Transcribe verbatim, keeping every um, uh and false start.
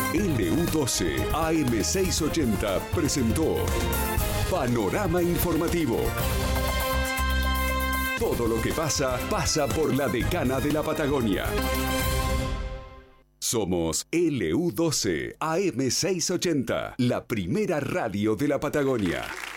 L U doce A M seiscientos ochenta presentó Panorama Informativo. Todo lo que pasa, pasa por la decana de la Patagonia. Somos L U doce A M seiscientos ochenta, la primera radio de la Patagonia.